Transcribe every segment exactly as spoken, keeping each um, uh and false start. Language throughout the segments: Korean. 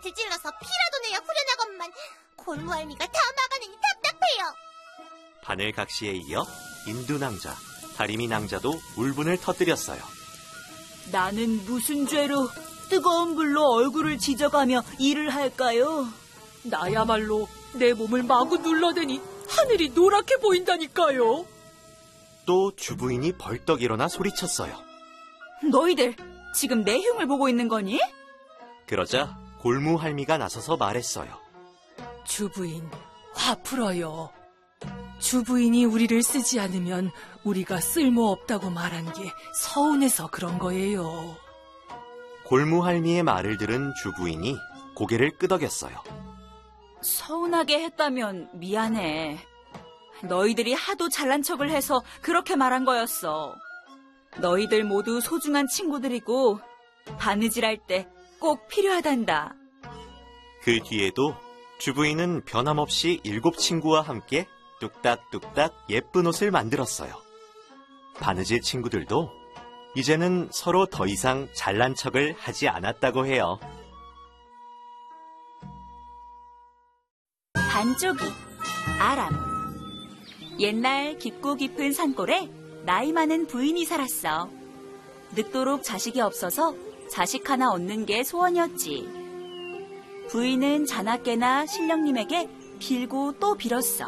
게이트 찔러서 피라도 내야 후련하건만 골무할미가 다 막아내니 답답해요. 바늘각시에 이어 인두낭자, 다리미낭자도 울분을 터뜨렸어요. 나는 무슨 죄로 뜨거운 불로 얼굴을 지져가며 일을 할까요? 나야말로 내 몸을 마구 눌러대니 하늘이 노랗게 보인다니까요. 또 주부인이 벌떡 일어나 소리쳤어요. 너희들 지금 내 흉을 보고 있는 거니? 그러자 골무할미가 나서서 말했어요. 주부인, 화 풀어요. 주부인이 우리를 쓰지 않으면 우리가 쓸모없다고 말한 게 서운해서 그런 거예요. 골무할미의 말을 들은 주부인이 고개를 끄덕였어요. 서운하게 했다면 미안해. 너희들이 하도 잘난 척을 해서 그렇게 말한 거였어. 너희들 모두 소중한 친구들이고 바느질할 때 꼭 필요하단다. 그 뒤에도 주부인은 변함없이 일곱 친구와 함께 뚝딱뚝딱 예쁜 옷을 만들었어요. 바느질 친구들도 이제는 서로 더 이상 잘난 척을 하지 않았다고 해요. 반쪽이, 아람. 옛날 깊고 깊은 산골에 나이 많은 부인이 살았어. 늙도록 자식이 없어서 자식 하나 얻는 게 소원이었지. 부인은 자나깨나 신령님에게 빌고 또 빌었어.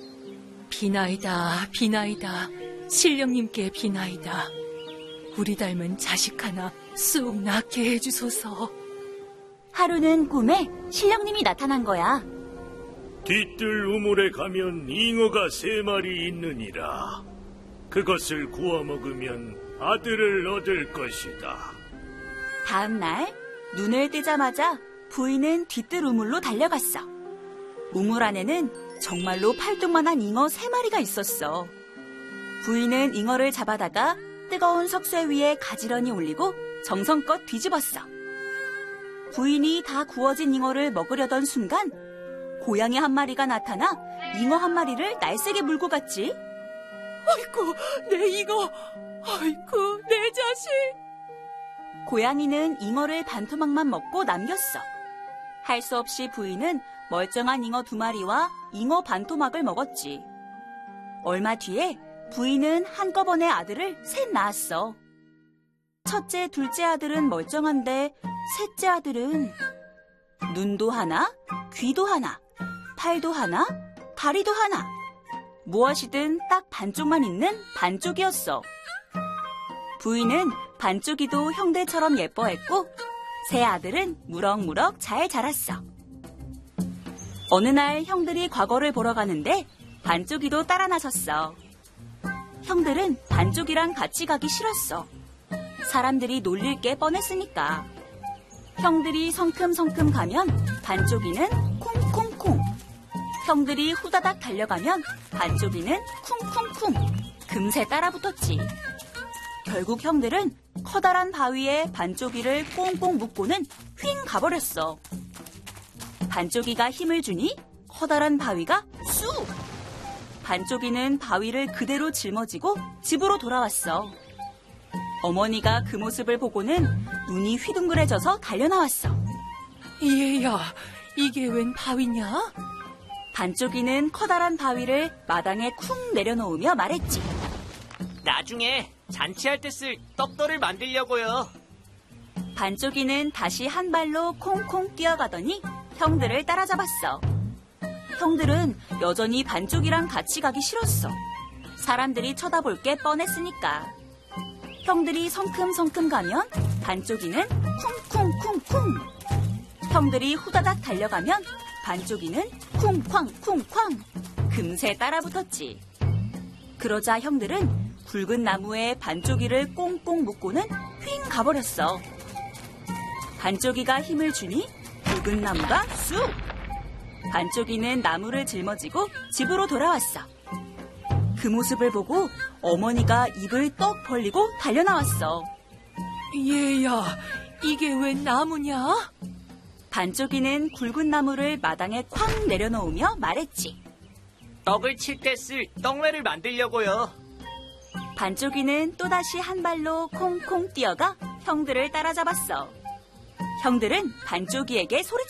비나이다, 비나이다, 신령님께 비나이다. 우리 닮은 자식 하나 쑥 낳게 해주소서. 하루는 꿈에 신령님이 나타난 거야. 뒤뜰 우물에 가면 잉어가 세 마리 있느니라. 그것을 구워 먹으면 아들을 얻을 것이다. 다음 날 눈을 뜨자마자 부인은 뒤뜰 우물로 달려갔어. 우물 안에는 정말로 팔뚝만한 잉어 세 마리가 있었어. 부인은 잉어를 잡아다가 뜨거운 석쇠 위에 가지런히 올리고 정성껏 뒤집었어. 부인이 다 구워진 잉어를 먹으려던 순간 고양이 한 마리가 나타나 잉어 한 마리를 날쌔게 물고 갔지. 아이고, 내 잉어! 아이고, 내 자식! 고양이는 잉어를 반토막만 먹고 남겼어. 할 수 없이 부인은 멀쩡한 잉어 두 마리와 잉어 반토막을 먹었지. 얼마 뒤에 부인은 한꺼번에 아들을 셋 낳았어. 첫째, 둘째 아들은 멀쩡한데 셋째 아들은 눈도 하나, 귀도 하나, 팔도 하나, 다리도 하나. 무엇이든 딱 반쪽만 있는 반쪽이었어. 부인은 반쪽이도 형들처럼 예뻐했고 세 아들은 무럭무럭 잘 자랐어. 어느 날 형들이 과거를 보러 가는데 반쪽이도 따라 나섰어. 형들은 반쪽이랑 같이 가기 싫었어. 사람들이 놀릴 게 뻔했으니까. 형들이 성큼성큼 가면 반쪽이는 콩콩콩. 형들이 후다닥 달려가면 반쪽이는 쿵쿵쿵. 금세 따라붙었지. 결국 형들은 커다란 바위에 반쪽이를 꽁꽁 묶고는 휙 가버렸어. 반쪽이가 힘을 주니 커다란 바위가 쑥! 반쪽이는 바위를 그대로 짊어지고 집으로 돌아왔어. 어머니가 그 모습을 보고는 눈이 휘둥그레져서 달려나왔어. 얘야, 이게 웬 바위냐? 반쪽이는 커다란 바위를 마당에 쿵 내려놓으며 말했지. 나중에 잔치할 때 쓸 떡돌을 만들려고요. 반쪽이는 다시 한 발로 콩콩 뛰어가더니 형들을 따라잡았어. 형들은 여전히 반쪽이랑 같이 가기 싫었어. 사람들이 쳐다볼 게 뻔했으니까. 형들이 성큼성큼 가면 반쪽이는 쿵쿵쿵쿵. 형들이 후다닥 달려가면 반쪽이는 쿵쾅쿵쾅. 금세 따라붙었지. 그러자 형들은 굵은 나무에 반쪽이를 꽁꽁 묶고는 휙 가버렸어. 반쪽이가 힘을 주니 굵은 나무가 쑥! 반쪽이는 나무를 짊어지고 집으로 돌아왔어. 그 모습을 보고 어머니가 입을 떡 벌리고 달려나왔어. 얘야, 이게 웬 나무냐? 반쪽이는 굵은 나무를 마당에 쾅 내려놓으며 말했지. 떡을 칠 때 쓸 떡매를 만들려고요. 반쪽이는 또다시 한 발로 콩콩 뛰어가 형들을 따라잡았어. 형들은 반쪽이에게 소리쳤어.